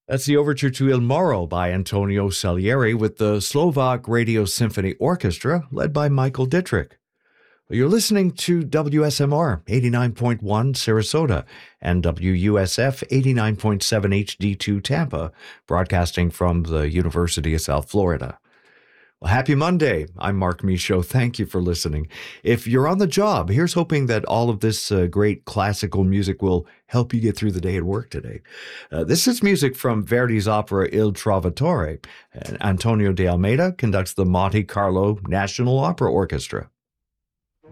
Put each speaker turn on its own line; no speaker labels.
That's the overture to Il Moro by Antonio Salieri with the Slovak Radio Symphony Orchestra, led by Michael Dittrich. You're listening to WSMR 89.1 Sarasota and WUSF 89.7 HD2 Tampa, broadcasting from the University of South Florida. Well, happy Monday. I'm Mark Michaud. Thank you for listening. If you're on the job, here's hoping that all of this great classical music will help you get through the day at work today. This is music from Verdi's opera Il Trovatore. Antonio de Almeida conducts the Monte Carlo National Opera Orchestra.